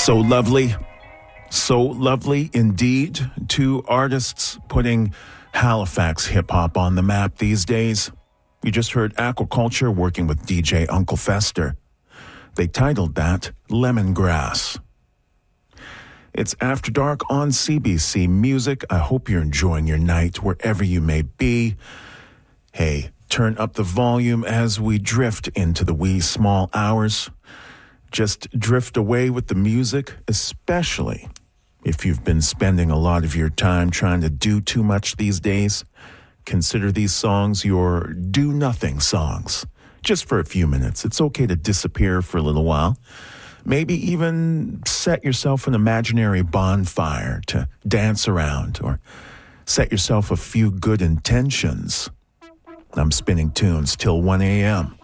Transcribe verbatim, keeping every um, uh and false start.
So lovely, so lovely indeed. Two artists putting Halifax hip-hop on the map these days. You just heard Aquaculture working with D J Uncle Fester. They titled that Lemongrass. It's After Dark on C B C Music. I hope you're enjoying your night wherever you may be. Hey, turn up the volume as we drift into the wee small hours. Just drift away with the music, especially if you've been spending a lot of your time trying to do too much these days. Consider these songs your do-nothing songs. Just for a few minutes. It's okay to disappear for a little while. Maybe even set yourself an imaginary bonfire to dance around, or set yourself a few good intentions. I'm spinning tunes till one a.m.